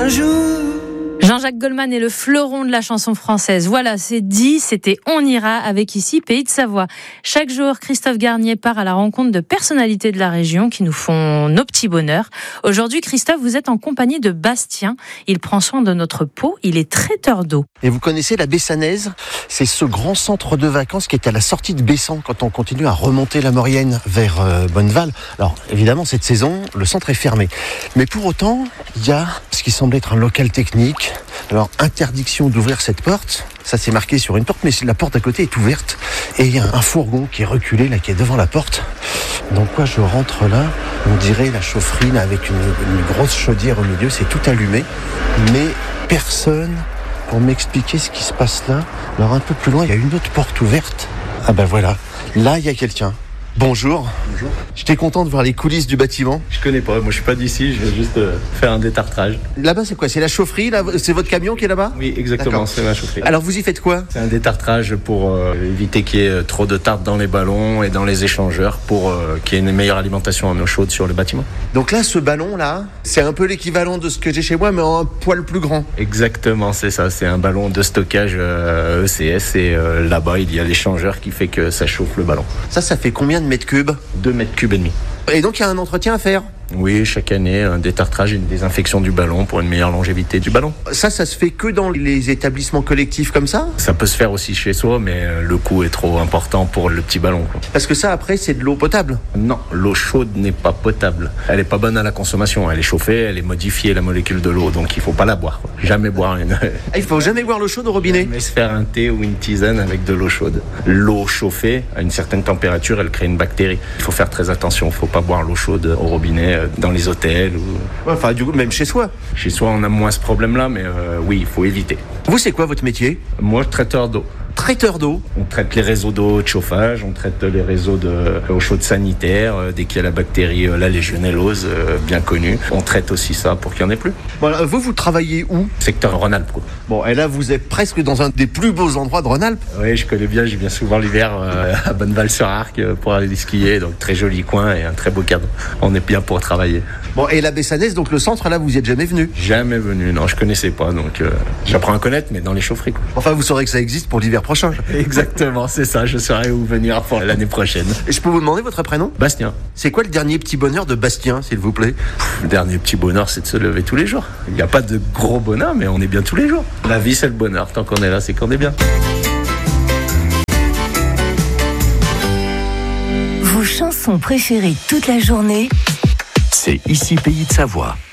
jour. Jean-Jacques Goldman est le fleuron de la chanson française. Voilà, c'est dit, c'était On ira avec ici Pays de Savoie. Chaque jour, Christophe Garnier part à la rencontre de personnalités de la région qui nous font nos petits bonheurs. Aujourd'hui, Christophe, vous êtes en compagnie de Bastien. Il prend soin de notre peau, il est traiteur d'eau. Et vous connaissez la Bessanaise ? C'est ce grand centre de vacances qui est à la sortie de Bessan quand on continue à remonter la Maurienne vers Bonneval. Alors évidemment, cette saison, le centre est fermé. Mais pour autant, il y a ce qui semble être un local technique. Alors, interdiction d'ouvrir cette porte, ça c'est marqué sur une porte, mais la porte à côté est ouverte. Et il y a un fourgon qui est reculé, là, qui est devant la porte. Donc moi, je rentre là, on dirait la chaufferie, là, avec une grosse chaudière au milieu, c'est tout allumé. Mais personne pour m'expliquer ce qui se passe là. Alors un peu plus loin, il y a une autre porte ouverte. Ah ben voilà, là il y a quelqu'un. Bonjour. Bonjour. J'étais content de voir les coulisses du bâtiment. Je connais pas, moi je suis pas d'ici, je vais juste faire un détartrage. Là-bas c'est quoi ? C'est la chaufferie là ? C'est votre camion qui est là-bas ? Oui, exactement, D'accord. c'est ma chaufferie. Alors vous y faites quoi ? C'est un détartrage pour éviter qu'il y ait trop de tartre dans les ballons et dans les échangeurs pour qu'il y ait une meilleure alimentation en eau chaude sur le bâtiment. Donc là, ce ballon là, c'est un peu l'équivalent de ce que j'ai chez moi, mais en un poil plus grand. Exactement, c'est ça, c'est un ballon de stockage ECS et là-bas il y a l'échangeur qui fait que ça chauffe le ballon. Ça fait combien de mètres cubes ? 2 mètres cubes et demi. Et donc il y a un entretien à faire ? Oui, chaque année, un détartrage et une désinfection du ballon pour une meilleure longévité du ballon. Ça se fait que dans les établissements collectifs comme ça ? Ça peut se faire aussi chez soi, mais le coût est trop important pour le petit ballon, quoi. Parce que ça, après, c'est de l'eau potable ? Non, l'eau chaude n'est pas potable. Elle est pas bonne à la consommation. Elle est chauffée, elle est modifiée, la molécule de l'eau, donc il faut pas la boire, quoi. Jamais boire une... Ah, il faut jamais boire l'eau chaude au robinet ? Mais se faire un thé ou une tisane avec de l'eau chaude. L'eau chauffée, à une certaine température, elle crée une bactérie. Il faut faire très attention. Il faut pas boire l'eau chaude au robinet, dans les hôtels ou... Ouais, enfin, du coup, même chez soi. Chez soi, on a moins ce problème-là, mais oui, il faut éviter. Vous, c'est quoi votre métier ? Moi, traiteur d'eau. Traiteur d'eau ? On traite les réseaux d'eau de chauffage, on traite les réseaux d'eau chaude sanitaire, dès qu'il y a la bactérie, la légionellose, bien connue. On traite aussi ça pour qu'il n'y en ait plus. Bon, vous travaillez où ? Secteur Rhône-Alpes, quoi. Bon, et là, vous êtes presque dans un des plus beaux endroits de Rhône-Alpes. Oui, je connais bien, j'y viens souvent l'hiver à Bonneval-sur-Arc pour aller skier, donc très joli coin et un très beau cadre. On est bien pour travailler. Bon, et la Bessanaise, donc le centre, là, vous y êtes jamais venu ? Jamais venu, non, je connaissais pas, donc j'apprends à connaître, mais dans les chaufferies, quoi. Enfin, vous saurez que ça existe pour l'hiver prochain. Exactement, c'est ça, je saurai où venir pour l'année prochaine. Et je peux vous demander votre prénom ? Bastien. C'est quoi le dernier petit bonheur de Bastien, s'il vous plaît ? Le dernier petit bonheur, c'est de se lever tous les jours. Il n'y a pas de gros bonheur, mais on est bien tous les jours. La vie, c'est le bonheur. Tant qu'on est là, c'est qu'on est bien. Vos chansons préférées toute la journée, c'est ici Pays de Savoie.